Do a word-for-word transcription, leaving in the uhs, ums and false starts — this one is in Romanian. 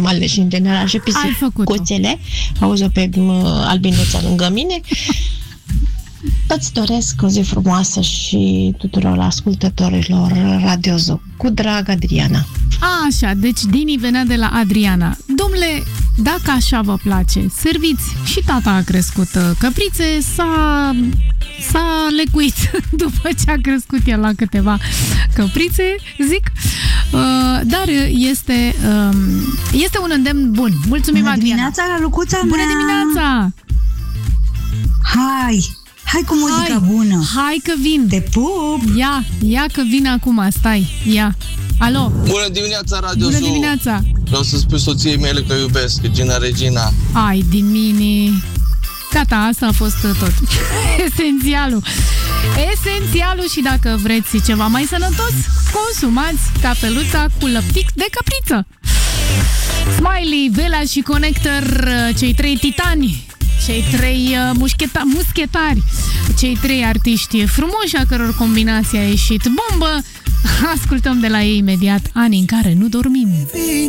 animalele și în general și pisicuțele. Auzi-o pe albinuța lângă mine. Îți doresc o zi frumoasă și tuturor ascultătorilor Radio Zoo. Cu drag, Adriana. Așa, deci Dini venea de la Adriana. Domnule, dacă așa vă place, serviți. Și tata a crescut căprițe, s-a, s-a lecuit după ce a crescut el la câteva căprițe, zic. Uh, dar este, um, este un îndemn bun. Mulțumim, Bună Adriana. Dimineața la Lucuța mea. Bună dimineața! Hai! Hai cu muzica hai, bună! Hai că vin! Te pup! Ia, ia că vin acum, stai, ia! Alo! Bună dimineața, Radio Bună Zoo. dimineața! Vreau să spui soției mele că iubesc, Gina Regina. Ai, din mine! Gata, asta a fost tot. Esențialul! Esențialul și dacă vreți ceva mai sănătos, consumați cafeluța cu lăptic de capriță! Smiley, Vela și Connector, cei trei titani, cei trei uh, mușcheta- muschetari, cei trei artiști frumoși a căror combinație a ieșit bombă. Ascultăm de la ei imediat Ani în care nu dormim.